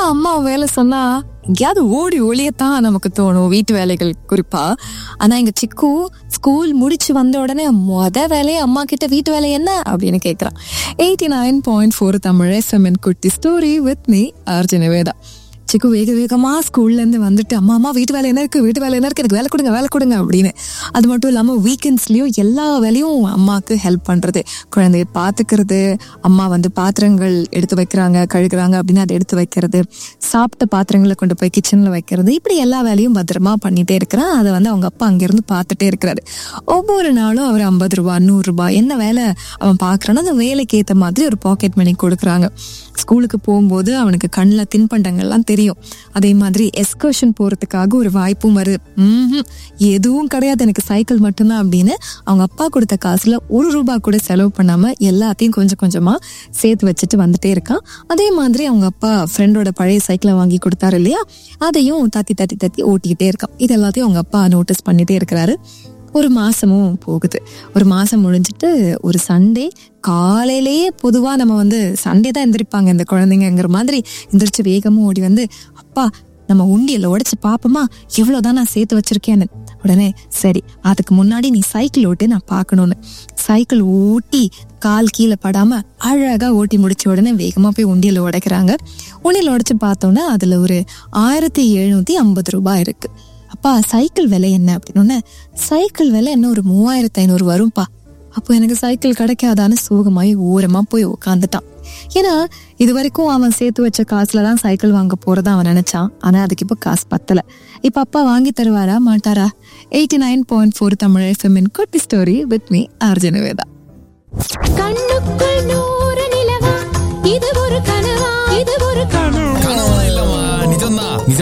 அம்மா வேலை சொன்னா எங்கேயாவது ஓடி ஒளியத்தான் நமக்கு தோணும், வீட்டு வேலைகள் குறிப்பா. ஆனா எங்க சிக்கு ஸ்கூல் முடிச்சு வந்த உடனே வேலையை அம்மா கிட்ட வீட்டு வேலை என்ன அப்படின்னு கேட்கிறான். 89.4 தமிழ் FM குட்டி story with me RJ Nivetha. சிக்கு வேக வேகமா ஸ்கூல்ல இருந்து வந்துட்டு அம்மா வீட்டு வேலை என்ன இருக்கு, வீட்டு வேலை என்ன இருக்கு, எனக்கு வேலை கொடுங்க அப்படின்னு. அது மட்டும் இல்லாம வீக்கெண்ட்ஸ்லயும் எல்லா வேலையும் அம்மாவுக்கு ஹெல்ப் பண்றது. குழந்தைய பாத்துக்கிறது, அம்மா பாத்திரங்கள் எடுத்து வைக்கிறாங்க கழுகுறாங்க அப்படின்னு அதை எடுத்து வைக்கிறது, சாப்பிட்ட பாத்திரங்களை கொண்டு போய் கிச்சன்ல வைக்கிறது, இப்படி எல்லா வேலையும் பத்திரமா பண்ணிட்டே இருக்கிறான். அதை அவங்க அப்பா அங்கிருந்து பார்த்துட்டே இருக்கிறாரு. ஒவ்வொரு நாளும் அவர் 50 ரூபாய் 100 ரூபாய் என்ன வேலை அவன் பாக்குறானோ அந்த வேலைக்கு ஏற்ற மாதிரி ஒரு பாக்கெட் மணி கொடுக்குறாங்க. ஸ்கூலுக்கு போகும்போது அவனுக்கு கண்ணில் தின்பண்டங்கள்லாம் தெரியும். அதே மாதிரி எஸ்கர்ஷன் போறதுக்காக ஒரு வாய்ப்பும் வருது. எதுவும் கிடையாது, எனக்கு சைக்கிள் மட்டும்தான் அப்படின்னு அவங்க அப்பா கொடுத்த காசுல 1 ரூபாய் கூட செலவு பண்ணாம எல்லாத்தையும் கொஞ்சம் கொஞ்சமா சேர்த்து வச்சுட்டு வந்துட்டே இருக்கான். அதே மாதிரி அவங்க அப்பா ஃப்ரெண்டோட பழைய சைக்கிளை வாங்கி கொடுத்தாரு இல்லையா, அதையும் தத்தி ஓட்டிக்கிட்டே இருக்கான். இது எல்லாத்தையும் அவங்க அப்பா நோட்டீஸ் பண்ணிட்டே இருக்கிறாரு. ஒரு மாசமும் போகுது. ஒரு மாசம் முடிஞ்சிட்டு ஒரு சண்டே காலையிலேயே, பொதுவா நம்ம சண்டே தான் எந்திரிப்பாங்க இந்த குழந்தைங்கிற மாதிரி எந்திரிச்சு வேகமும் ஓடி அப்பா நம்ம உண்டியல உடைச்சு பாப்போமா எவ்வளவுதான் நான் சேர்த்து வச்சிருக்கேன்னு. உடனே சரி அதுக்கு முன்னாடி நீ சைக்கிள் ஓட்டு நான் பார்க்கணும்னு சைக்கிள் ஓட்டி கால் கீழே படாம அழகா ஓட்டி முடிச்ச உடனே வேகமா போய் உண்டியல உடைக்கிறாங்க. உண்டியல உடைச்சு பார்த்தோன்னா அதுல ஒரு 1750 ரூபாய் இருக்கு. அப்பா சைக்கிள் விலை என்ன அப்படின்னு, சைக்கிள் விலை என்ன ஒரு 3500 வரும்பா. அப்போ எனக்கு சைக்கிள் கிடைக்காதான்னு சோகமாயி ஓரமா போய் உட்காந்துட்டான். ஏன்னா இது வரைக்கும் அவன் சேர்த்து வச்ச காசுலதான் சைக்கிள் வாங்க போறதா அவன் நினைச்சான். ஆனா அதுக்கு இப்ப காசு பத்தல. இப்ப அப்பா வாங்கி தருவாரா மாட்டாரா? 89.4 தமிழ் FM குட்டி story with me RJ Nivetha. கண்ணுக்குள் 100 நிலவா, இது ஒரு கனவா, இது ஒரு கனவா.